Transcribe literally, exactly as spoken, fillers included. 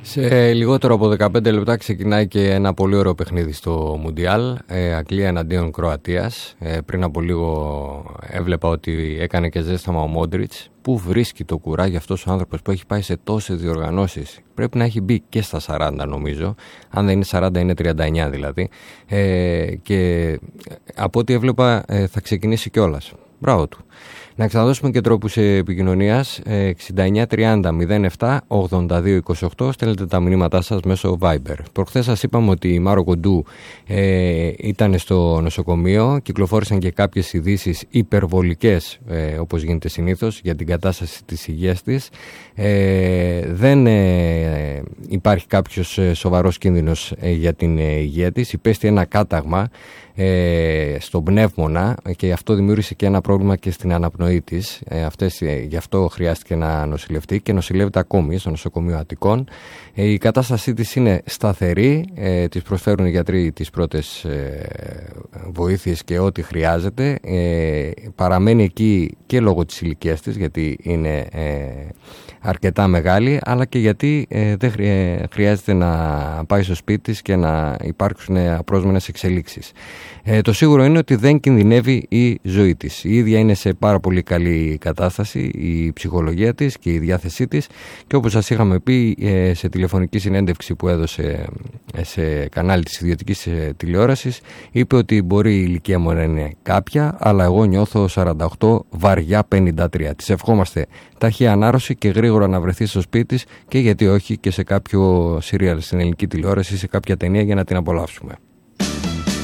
Σε λιγότερο από δεκαπέντε λεπτά ξεκινάει και ένα πολύ ωραίο παιχνίδι στο Μουντιάλ, ε, Αγγλία εναντίον Κροατίας. Ε, πριν από λίγο έβλεπα ότι έκανε και ζέσταμα ο Μόντριτς. Πού βρίσκει το κουράγιο αυτός ο άνθρωπος που έχει πάει σε τόσες διοργανώσεις? Πρέπει να έχει μπει και στα σαράντα νομίζω, αν δεν είναι σαράντα είναι τριάντα εννιά δηλαδή. Ε, και από ό,τι έβλεπα ε, θα ξεκινήσει κιόλας. Μπράβο του. Να ξαναδώσουμε και τρόπους επικοινωνίας. Εξήντα εννιά τριάντα μηδέν επτά ογδόντα δύο είκοσι οκτώ. Στέλνετε τα μηνύματά σας μέσω Viber. Προχθές σας είπαμε ότι η Μάρο Κοντού ε, ήταν στο νοσοκομείο. Κυκλοφόρησαν και κάποιες ειδήσεις υπερβολικές, ε, όπως γίνεται συνήθως, για την κατάσταση της υγείας της. Ε, δεν ε, υπάρχει κάποιος σοβαρός κίνδυνος ε, για την ε, υγεία της. Υπέστη ένα κάταγμα ε, στον πνεύμονα και αυτό δημιούργησε και ένα πρόβλημα και στην αναπνοή της. Ε, αυτές, ε, γι' αυτό χρειάστηκε να νοσηλευτεί και νοσηλεύεται ακόμη στο νοσοκομείο Αττικών. Ε, η κατάστασή της είναι σταθερή, ε, της προσφέρουν οι γιατροί τις πρώτες ε, βοήθειες και ό,τι χρειάζεται. Ε, παραμένει εκεί και λόγω της ηλικίας της, γιατί είναι ε, αρκετά μεγάλη, αλλά και γιατί ε, δεν χρειάζεται να πάει στο σπίτι της και να υπάρξουν απρόσμενες εξελίξεις. Ε, το σίγουρο είναι ότι δεν κινδυνεύει η ζωή της. Η ίδια είναι σε πάρα πολύ καλή κατάσταση, η ψυχολογία της και η διάθεσή της, και όπως σας είχαμε πει ε, σε τηλεφωνική συνέντευξη που έδωσε ε, σε κανάλι της ιδιωτικής ε, τηλεόρασης, είπε ότι μπορεί η ηλικία μου να είναι κάποια, αλλά εγώ νιώθω σαράντα οκτώ βαριά πενήντα τρία. Της ευχόμαστε ταχεία ανάρρωση και γρήγορα να βρεθεί στο σπίτι της, και γιατί όχι και σε κάποιο σύριαλ στην ελληνική τηλεόραση, σε κάποια ταινία, για να την απολαύσουμε.